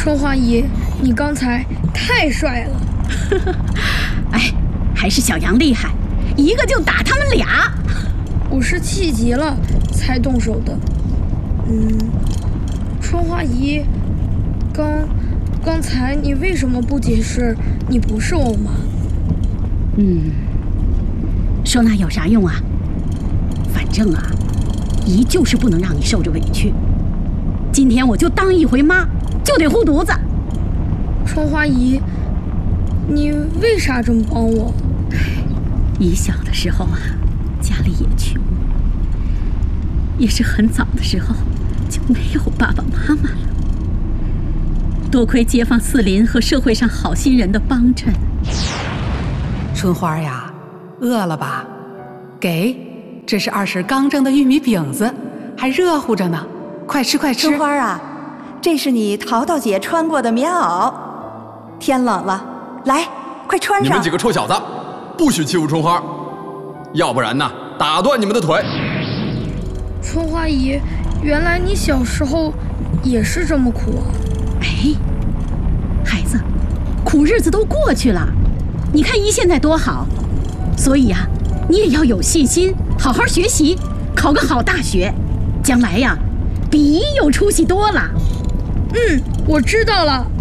春花姨，你刚才太帅了。 哎，还是小杨厉害，一个就打他们俩。 我是气急了才动手的。春花姨，刚才你为什么不解释你不是我妈？ 说那有啥用啊？反正啊，姨就是不能让你受着委屈。今天我就当一回妈，就得护犊子。 春花姨，你为啥这么帮我？ 姨小的时候啊，家里也穷，也是很早的时候就没有爸爸妈妈了。多亏街坊四邻和社会上好心人的帮衬。 春花呀，饿了吧？给，这是二婶刚蒸的玉米饼子，还热乎着呢，快吃快吃。 春花啊，这是你淘淘姐穿过的棉袄，天冷了，来，快穿上。 你们几个臭小子，不许欺负春花，要不然呢，打断你们的腿。 春花姨，原来你小时候也是这么苦啊。 哎，孩子，苦日子都过去了，你看姨现在多好。所以啊，你也要有信心，好好学习，考个好大学，将来呀，比姨有出息多了。 我知道了。